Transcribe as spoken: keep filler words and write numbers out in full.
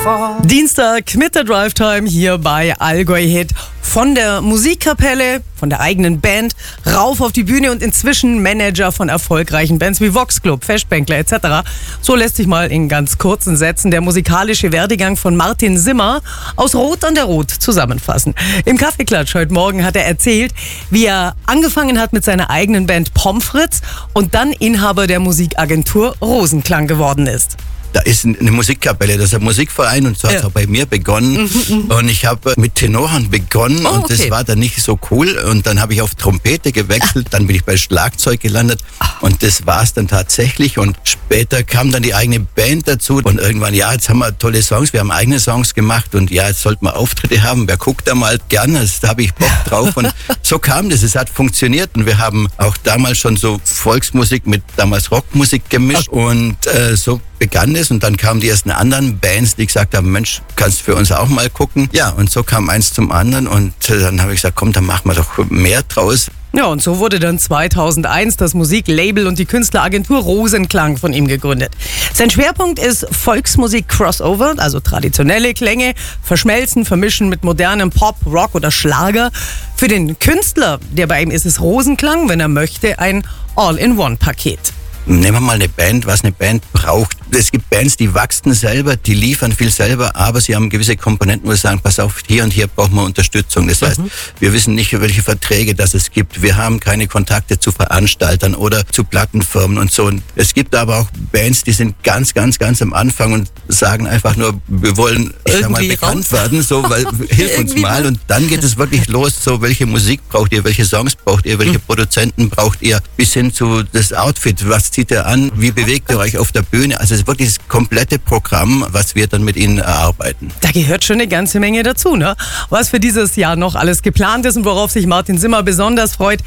fall. Dienstag mit der Drive Time hier bei Allgäu Hit. Von der Musikkapelle, von der eigenen Band, rauf auf die Bühne und inzwischen Manager von erfolgreichen Bands wie Vox Club, Festbänkler et cetera. So lässt sich mal in ganz kurzen Sätzen der musikalische Werdegang von Martin Simmer aus Rot an der Rot zusammenfassen. Im Kaffeeklatsch heute Morgen hat er erzählt, wie er angefangen hat mit seiner eigenen Band Pommes frites und dann Inhaber der Musikagentur Rosenklang geworden ist. Da ist eine Musikkapelle, das ist ein Musikverein und so hat es Ja. auch bei mir begonnen. Mhm, und ich habe mit Tenorhorn begonnen Oh, und das okay. war dann nicht so cool. Und dann habe ich auf Trompete gewechselt, dann bin ich bei Schlagzeug gelandet und das war es dann tatsächlich. Und später kam dann die eigene Band dazu und irgendwann, ja, jetzt haben wir tolle Songs, wir haben eigene Songs gemacht und ja, jetzt sollten wir Auftritte haben. Wer guckt da mal gerne, das, da habe ich Bock drauf. Und so kam das, es hat funktioniert und wir haben auch damals schon so Volksmusik mit damals Rockmusik gemischt und äh, so begann es und dann kamen die ersten anderen Bands, die gesagt haben, Mensch, kannst du für uns auch mal gucken? Ja, und so kam eins zum anderen und äh, dann habe ich gesagt, komm, dann machen wir doch mehr draus. Ja, und so wurde dann zweitausendeins das Musiklabel und die Künstleragentur Rosenklang von ihm gegründet. Sein Schwerpunkt ist Volksmusik-Crossover, also traditionelle Klänge, verschmelzen, vermischen mit modernem Pop, Rock oder Schlager. Für den Künstler, der bei ihm ist, ist Rosenklang, wenn er möchte, ein All-in-One-Paket. Nehmen wir mal eine Band, was eine Band braucht. Es gibt Bands, die wachsen selber, die liefern viel selber, aber sie haben gewisse Komponenten, wo sie sagen, pass auf, hier und hier brauchen wir Unterstützung. Das heißt, wir wissen nicht, welche Verträge das es gibt. Wir haben keine Kontakte zu Veranstaltern oder zu Plattenfirmen und so. Und es gibt aber auch Bands, die sind ganz, ganz, ganz am Anfang und sagen einfach nur, wir wollen ich sag mal, Irgendwie bekannt raus. werden, so, weil hilf uns Irgendwie mal. Und dann geht es wirklich los, so, welche Musik braucht ihr, welche Songs braucht ihr, welche Produzenten braucht ihr, bis hin zu das Outfit, was zieht ihr an, wie bewegt ihr euch auf der Bühne. Also es ist wirklich das komplette Programm, was wir dann mit ihnen erarbeiten. Da gehört schon eine ganze Menge dazu, ne? Was für dieses Jahr noch alles geplant ist und worauf sich Martin Simmer besonders freut,